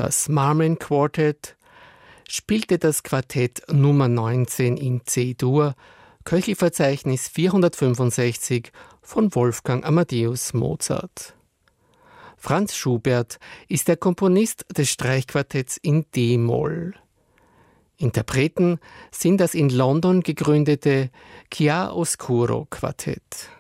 Das Marmin Quartet spielte das Quartett Nummer 19 in C-Dur, Köchelverzeichnis 465 von Wolfgang Amadeus Mozart. Franz Schubert ist der Komponist des Streichquartetts in D-Moll. Interpreten sind das in London gegründete Chiaroscuro Quartett.